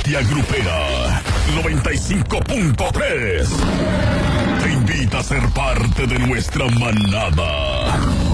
Bestia Grupera 95.3 te invita a ser parte de nuestra manada.